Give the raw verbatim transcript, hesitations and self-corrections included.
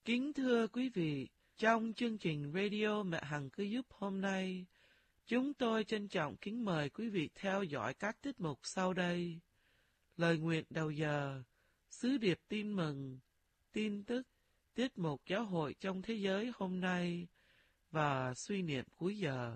Kính thưa quý vị, trong chương trình Radio Mẹ Hằng Cứu Giúp hôm nay, chúng tôi trân trọng kính mời quý vị theo dõi các tiết mục sau đây. Lời nguyện đầu giờ, sứ điệp tin mừng, tin tức, tiết mục giáo hội trong thế giới hôm nay và suy niệm cuối giờ.